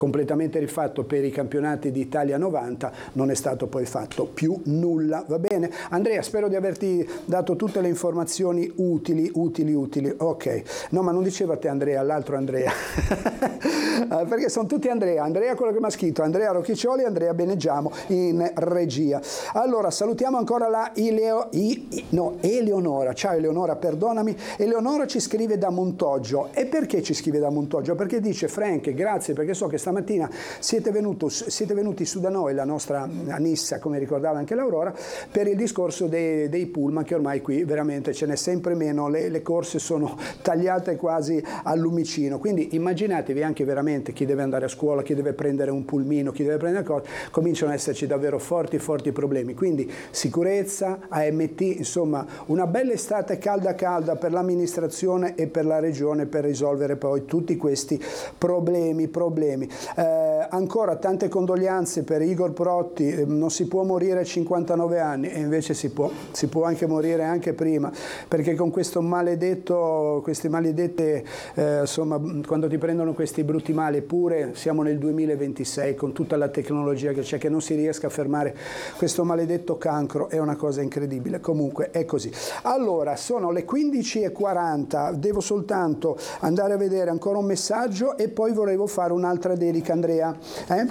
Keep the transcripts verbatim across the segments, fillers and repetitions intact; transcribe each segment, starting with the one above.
completamente rifatto per i campionati d'Italia novanta, non è stato poi fatto più nulla, va bene? Andrea, spero di averti dato tutte le informazioni utili, utili, utili, ok. No, ma non diceva te Andrea, l'altro Andrea, perché sono tutti Andrea, Andrea quello che mi ha scritto, Andrea Rocchiccioli e Andrea Beneggiamo in regia. Allora, salutiamo ancora la Ileo, I, I, no, Eleonora, ciao Eleonora, perdonami, Eleonora ci scrive da Montoggio, e perché ci scrive da Montoggio? Perché dice, Frank, grazie, perché so che sta Stamattina siete, venuto, siete venuti su da noi, la nostra Anissa, come ricordava anche l'Aurora, per il discorso dei, dei pullman, che ormai qui veramente ce n'è sempre meno, le, le corse sono tagliate quasi al lumicino, quindi immaginatevi anche veramente chi deve andare a scuola, chi deve prendere un pulmino, chi deve prendere cose, cominciano ad esserci davvero forti, forti problemi, quindi sicurezza, A M T, insomma una bella estate calda calda per l'amministrazione e per la regione per risolvere poi tutti questi problemi, problemi. Eh, ancora tante condoglianze per Igor Protti, eh, non si può morire a cinquantanove anni, e invece si può, si può anche morire anche prima, perché con questo maledetto, questi maledette, eh, insomma, quando ti prendono questi brutti mali, eppure siamo nel duemilaventisei con tutta la tecnologia che c'è, che non si riesca a fermare questo maledetto cancro, è una cosa incredibile. Comunque è così. Allora, sono le quindici e quaranta, devo soltanto andare a vedere ancora un messaggio e poi volevo fare un'altra dedica, Andrea. Eh?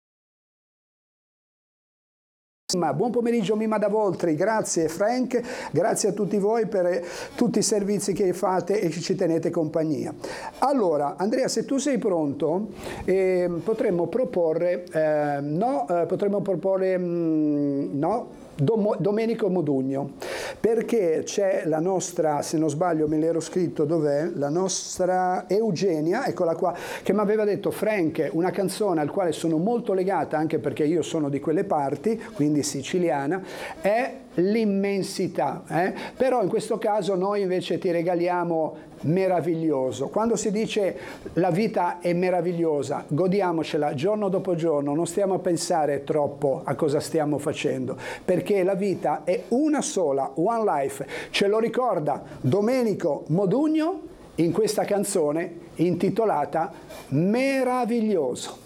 Buon pomeriggio Mima da Voltri, grazie Frank, grazie a tutti voi per tutti i servizi che fate e ci tenete compagnia. Allora Andrea, se tu sei pronto, eh, potremmo proporre, eh, no, eh, potremmo proporre, mh, no, Dom- Domenico Modugno, perché c'è la nostra, se non sbaglio me l'ero scritto, dov'è? La nostra Eugenia, eccola qua, che mi aveva detto, Frank, una canzone al quale sono molto legata, anche perché io sono di quelle parti, quindi siciliana, è l'immensità, eh? Però in questo caso noi invece ti regaliamo meraviglioso. Quando si dice la vita è meravigliosa, godiamocela giorno dopo giorno, non stiamo a pensare troppo a cosa stiamo facendo, perché la vita è una sola, one life, ce lo ricorda Domenico Modugno in questa canzone intitolata Meraviglioso.